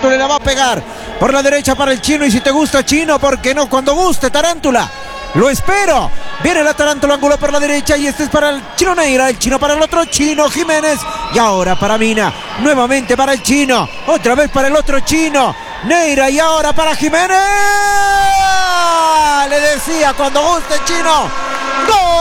Tarántula la va a pegar por la derecha para el Chino. Y si te gusta Chino, ¿por qué no? Cuando guste Tarántula, lo espero. Viene la Tarántula, ángulo por la derecha. Y este es para el Chino Neira. El Chino para el otro Chino Jiménez. Y ahora para Mina. Nuevamente para el Chino. Otra vez para el otro Chino Neira. Y ahora para Jiménez. Le decía, cuando guste Chino. ¡Gol!